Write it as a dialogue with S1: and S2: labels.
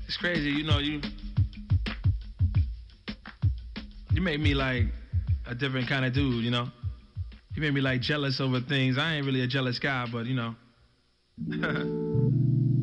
S1: It's crazy, you make me like a different kind of dude. You made me like jealous over things. I ain't really a jealous guy, but